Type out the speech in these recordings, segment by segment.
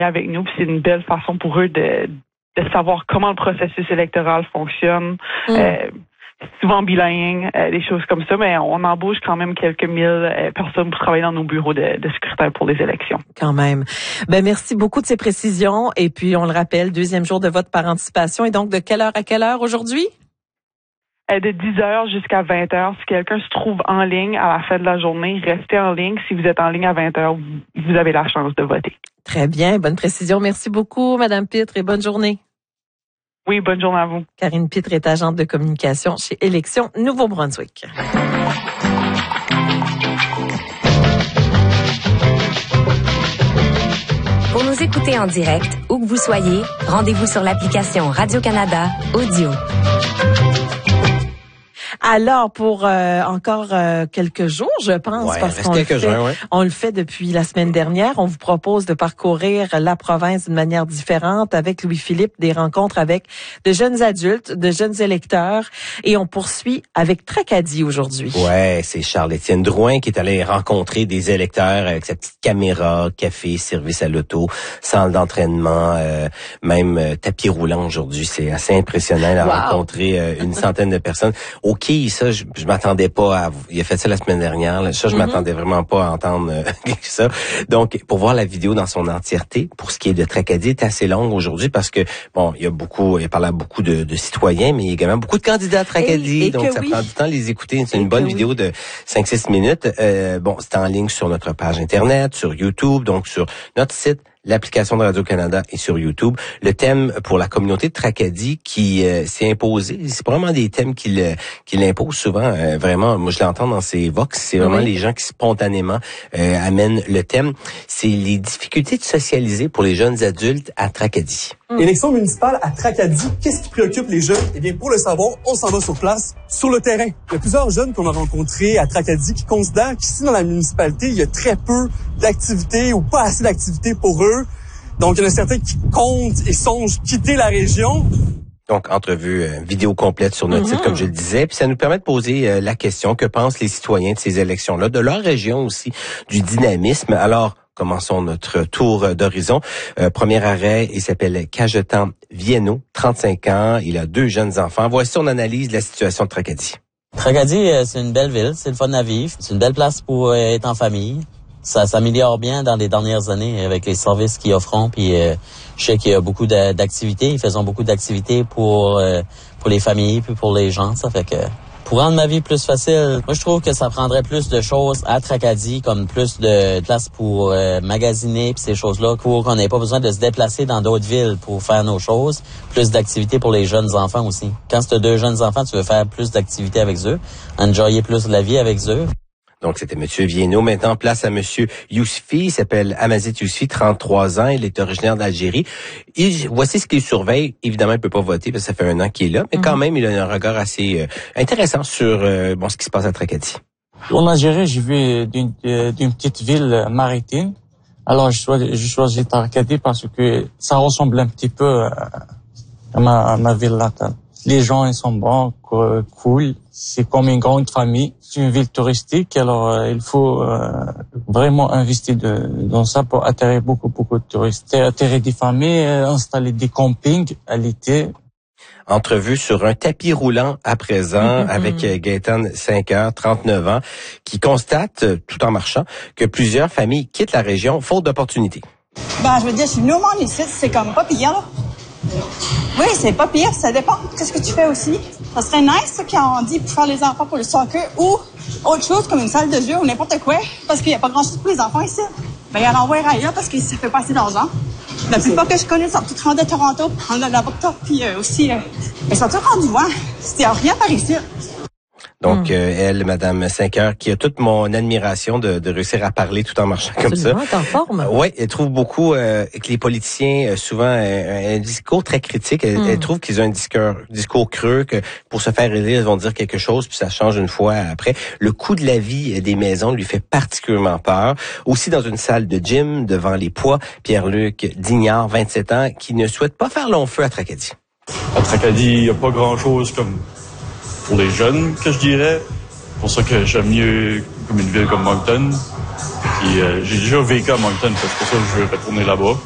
avec nous. Puis c'est une belle façon pour eux de savoir comment le processus électoral fonctionne. Souvent bilingue, des choses comme ça, mais on embauche quand même quelques mille personnes pour travailler dans nos bureaux de scrutin pour les élections. Quand même. Ben merci beaucoup de ces précisions. Et puis, on le rappelle, 2e jour de vote par anticipation. Et donc, de quelle heure à quelle heure aujourd'hui? De 10h jusqu'à 20h. Si quelqu'un se trouve en ligne à la fin de la journée, restez en ligne. Si vous êtes en ligne à 20h, vous avez la chance de voter. Très bien. Bonne précision. Merci beaucoup, Madame Pitre, et bonne journée. Oui, bonne journée à vous. Karine Pitre est agente de communication chez Élections Nouveau-Brunswick. Pour nous écouter en direct, où que vous soyez, rendez-vous sur l'application Radio-Canada Audio. Alors, pour encore quelques jours, je pense, parce qu'on on le fait depuis la semaine dernière, on vous propose de parcourir la province d'une manière différente avec Louis-Philippe, des rencontres avec de jeunes adultes, de jeunes électeurs, et on poursuit avec Tracadie aujourd'hui. Ouais, c'est Charles-Étienne Drouin qui est allé rencontrer des électeurs avec sa petite caméra, café, service à l'auto, salle d'entraînement, même tapis roulant aujourd'hui. C'est assez impressionnant de rencontrer une centaine de personnes. OK, ça, je m'attendais pas à... Il a fait ça la semaine dernière. Là. Ça, je m'attendais vraiment pas à entendre ça. Donc, pour voir la vidéo dans son entièreté, pour ce qui est de Tracadie, est assez longue aujourd'hui parce que, bon, il a parlé à beaucoup de citoyens, mais il y a également beaucoup de candidats à Tracadie. Donc, ça prend du temps de les écouter. C'est une bonne vidéo de 5-6 minutes. Bon, c'est en ligne sur notre page Internet, sur YouTube, donc sur notre site, l'application de Radio-Canada et sur YouTube. Le thème pour la communauté de Tracadie qui s'est imposé, c'est vraiment des thèmes qu'il impose souvent. Vraiment, moi je l'entends dans ses vox, c'est vraiment les gens qui spontanément amènent le thème. C'est les difficultés de socialiser pour les jeunes adultes à Tracadie. Élection municipale à Tracadie, qu'est-ce qui préoccupe les jeunes? Eh bien, pour le savoir, on s'en va sur place, sur le terrain. Il y a plusieurs jeunes qu'on a rencontrés à Tracadie qui considèrent qu'ici, dans la municipalité, il y a très peu d'activités ou pas assez d'activités pour eux. Donc, il y en a certains qui comptent et songent quitter la région. Donc, entrevue vidéo complète sur notre site, comme je le disais. Puis ça nous permet de poser la question, que pensent les citoyens de ces élections-là, de leur région aussi, du dynamisme. Alors, commençons notre tour d'horizon. Premier arrêt, il s'appelle Cajetan Vienno, 35 ans. Il a 2 jeunes enfants. Voici son analyse de la situation de Tracadie. Tracadie, c'est une belle ville, c'est le fun à vivre. C'est une belle place pour être en famille. Ça s'améliore bien dans les dernières années avec les services qu'ils offrent. Puis je sais qu'il y a beaucoup d'activités. Ils font beaucoup d'activités pour les familles puis pour les gens. Ça fait que pour rendre ma vie plus facile, moi je trouve que ça prendrait plus de choses à Tracadie, comme plus de place pour magasiner puis ces choses-là, pour qu'on n'ait pas besoin de se déplacer dans d'autres villes pour faire nos choses. Plus d'activités pour les jeunes enfants aussi. Quand tu as 2 jeunes enfants, tu veux faire plus d'activités avec eux, enjoyer plus la vie avec eux. Donc, c'était M. Vienno. Maintenant, place à M. Yousfi. Il s'appelle Amazit Yousfi, 33 ans. Il est originaire d'Algérie. Voici ce qu'il surveille. Évidemment, il peut pas voter parce que ça fait 1 an qu'il est là, mais quand même, il a un regard assez intéressant sur ce qui se passe à Tracadie. En Algérie, je vis d'une petite ville maritime. Alors, je choisis Tracadie parce que ça ressemble un petit peu à ma ville natale. Les gens, ils sont bons, cool. C'est comme une grande famille. C'est une ville touristique. Alors, il faut vraiment investir dans ça pour attirer beaucoup de touristes. Attirer des familles, installer des campings à l'été. Entrevue sur un tapis roulant à présent avec Gaëtan 5h, 39 ans, qui constate, tout en marchant, que plusieurs familles quittent la région faute d'opportunités. Je veux dire, je suis normande ici, c'est comme pas pire, là. Oui, c'est pas pire, ça dépend. Qu'est-ce que tu fais aussi? Ça serait nice, ça, quand on dit pour faire les enfants pour le soccer ou autre chose comme une salle de jeu ou n'importe quoi, parce qu'il n'y a pas grand-chose pour les enfants ici. Il y en a ailleurs parce que ça fait pas assez d'argent. La plupart que je connais sont toutes rendues à Toronto, en Alberta, puis aussi, ils sont tous rendus loin. Il n'y a rien par ici. Donc, elle, Madame 5h, qui a toute mon admiration de réussir à parler tout en marchant comme ça. Absolument, t'es en forme. Oui, elle trouve beaucoup que les politiciens, souvent, un discours très critique. Elle trouve qu'ils ont un discours creux, que pour se faire élire, ils vont dire quelque chose, puis ça change une fois après. Le coût de la vie des maisons lui fait particulièrement peur. Aussi dans une salle de gym, devant les poids, Pierre-Luc Dignard, 27 ans, qui ne souhaite pas faire long feu à Tracadie. À Tracadie, il n'y a pas grand-chose comme... pour les jeunes, que je dirais. C'est pour ça que j'aime mieux comme une ville comme Moncton. Puis j'ai déjà vécu à Moncton, c'est pour ça que je veux retourner là-bas.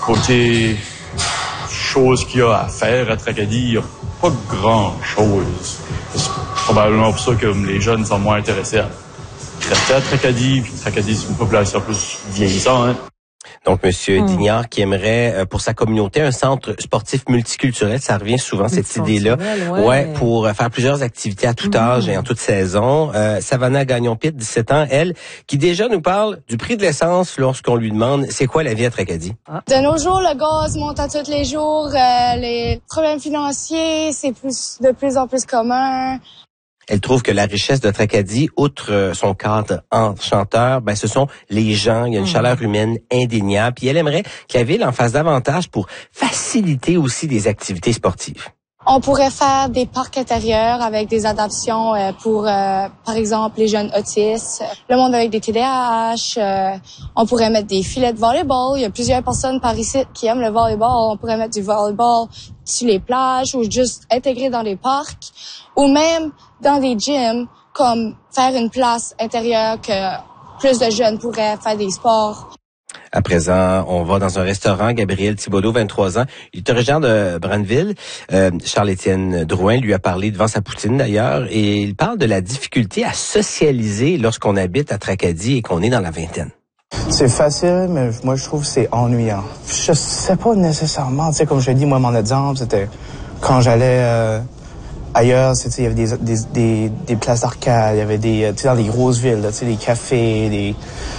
Côté choses qu'il y a à faire à Tracadie, il n'y a pas grand-chose. C'est probablement pour ça que les jeunes sont moins intéressés à rester à Tracadie. Puis Tracadie, c'est une population plus vieillissante. Donc, Monsieur Dignard qui aimerait pour sa communauté un centre sportif multiculturel, ça revient souvent cette idée-là, pour faire plusieurs activités à tout âge et en toute saison. Savannah Gagnon-Pitt, 17 ans, elle, qui déjà nous parle du prix de l'essence lorsqu'on lui demande c'est quoi la vie à Tracadie. De nos jours, le gaz monte à tous les jours, les problèmes financiers, c'est de plus en plus commun. Elle trouve que la richesse de Tracadie, outre son cadre enchanteur, ce sont les gens. Il y a une chaleur humaine indéniable. Puis elle aimerait que la ville en fasse davantage pour faciliter aussi des activités sportives. On pourrait faire des parcs intérieurs avec des adaptations pour, par exemple, les jeunes autistes, le monde avec des TDAH. On pourrait mettre des filets de volleyball. Il y a plusieurs personnes par ici qui aiment le volleyball. On pourrait mettre du volleyball sur les plages ou juste intégrer dans les parcs ou même dans des gyms, comme faire une place intérieure que plus de jeunes pourraient faire des sports. À présent, on va dans un restaurant. Gabriel Thibodeau, 23 ans. Il est originaire de Branneville. Charles-Étienne Drouin lui a parlé devant sa poutine d'ailleurs. Et il parle de la difficulté à socialiser lorsqu'on habite à Tracadie et qu'on est dans la vingtaine. C'est facile, mais moi, je trouve que c'est ennuyant. Je sais pas nécessairement, tu sais, comme je l'ai dit, moi, mon exemple, c'était quand j'allais ailleurs, il y avait des places d'arcade, il y avait tu sais, dans les grosses villes, tu sais, des cafés,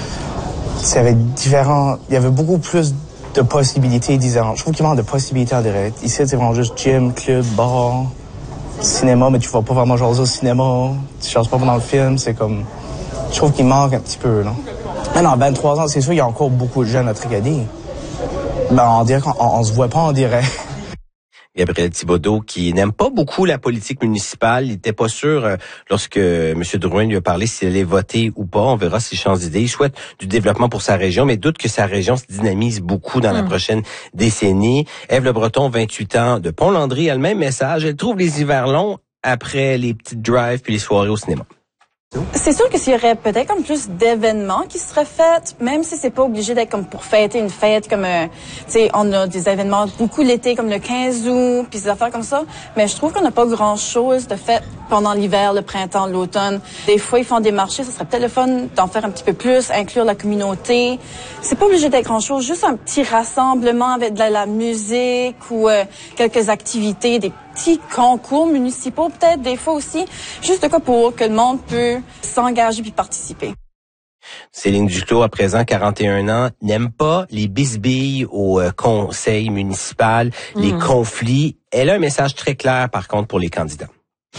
il y avait beaucoup plus de possibilités différentes. Je trouve qu'il manque de possibilités en direct. Ici, c'est vraiment juste gym, club, bar, cinéma, mais tu vas pas vraiment jaser au cinéma, tu cherches pas pendant le film, c'est comme... Je trouve qu'il manque un petit peu, là. Maintenant, à 23 ans, c'est sûr, il y a encore beaucoup de jeunes à Tracadie. On dirait qu'on se voit pas en direct. Gabriel Thibodeau, qui n'aime pas beaucoup la politique municipale. Il n'était pas sûr, lorsque M. Drouin lui a parlé, s'il allait voter ou pas. On verra s'il change d'idée. Il souhaite du développement pour sa région, mais doute que sa région se dynamise beaucoup dans la prochaine décennie. Ève Le Breton, 28 ans, de Pont-Landry, a le même message. Elle trouve les hivers longs après les petites drives puis les soirées au cinéma. C'est sûr que s'il y aurait peut-être comme plus d'événements qui seraient faits, même si c'est pas obligé d'être comme pour fêter une fête, comme tu sais, on a des événements beaucoup l'été comme le 15 août, puis des affaires comme ça, mais je trouve qu'on n'a pas grand-chose de fait pendant l'hiver, le printemps, l'automne. Des fois, ils font des marchés, ça serait peut-être le fun d'en faire un petit peu plus, inclure la communauté. C'est pas obligé d'être grand-chose, juste un petit rassemblement avec de la musique ou quelques activités, des petits concours municipaux peut-être, des fois aussi, juste de quoi pour que le monde peut s'engager puis participer. Céline Duclos, à présent 41 ans, n'aime pas les bisbilles au conseil municipal, les conflits. Elle a un message très clair, par contre, pour les candidats.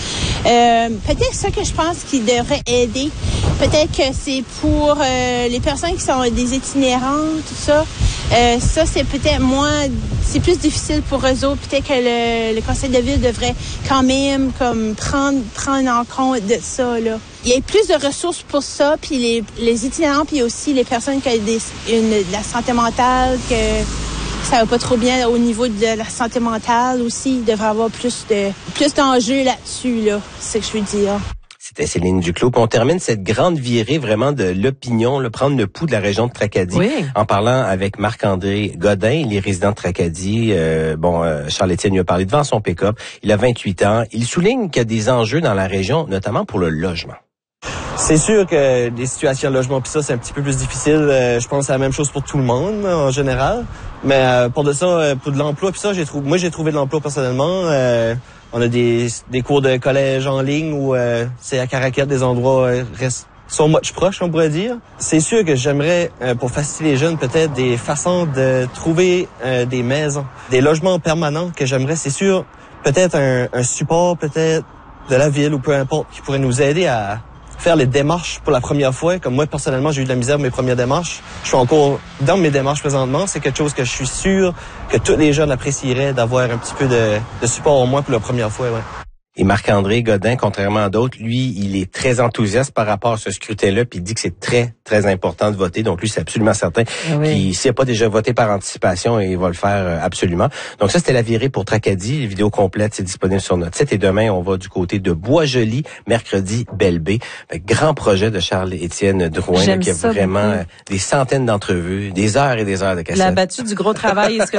Peut-être ça que je pense qui devrait aider. Peut-être que c'est pour les personnes qui sont des itinérants, tout ça. Ça, c'est peut-être moins... C'est plus difficile pour eux autres. Peut-être que le conseil de ville devrait quand même comme prendre en compte de ça, là. Il y a plus de ressources pour ça, puis les itinérants, puis aussi les personnes qui ont de la santé mentale, que ça va pas trop bien au niveau de la santé mentale aussi. Il devrait y avoir plus d'enjeux là-dessus, là. C'est ce que je veux dire. C'était Céline Duclos. Puis on termine cette grande virée vraiment de l'opinion, prendre le pouls de la région de Tracadie, en parlant avec Marc-André Godin, il est résident de Tracadie. Charles-Étienne lui a parlé devant son pick-up. Il a 28 ans. Il souligne qu'il y a des enjeux dans la région, notamment pour le logement. C'est sûr que les situations de logement pis ça, c'est un petit peu plus difficile. Je pense que c'est la même chose pour tout le monde, en général. Mais pour de ça, pour de l'emploi pis ça, j'ai trouvé de l'emploi personnellement. On a des cours de collège en ligne où c'est à Caraquette, des endroits so much proches, on pourrait dire. C'est sûr que j'aimerais, pour faciliter les jeunes, peut-être des façons de trouver des maisons, des logements permanents que j'aimerais. C'est sûr, peut-être un support, peut-être de la ville ou peu importe, qui pourrait nous aider à faire les démarches pour la première fois. Comme moi, personnellement, j'ai eu de la misère mes premières démarches. Je suis encore dans mes démarches présentement. C'est quelque chose que je suis sûr que tous les jeunes apprécieraient d'avoir un petit peu de support au moins pour la première fois. Ouais. Et Marc-André Godin, contrairement à d'autres, lui, il est très enthousiaste par rapport à ce scrutin-là, puis il dit que c'est très, très important de voter. Donc lui, c'est absolument certain. Puis s'il n'a pas déjà voté par anticipation, il va le faire absolument. Donc ça, c'était la virée pour Tracadie. La vidéo complète, c'est disponible sur notre site. Et demain, on va du côté de Bois-Joli, mercredi, Belle-Baie. Grand projet de Charles-Étienne Drouin, qui a vraiment des centaines d'entrevues, des heures et des heures de cassettes. Il a battu du gros travail.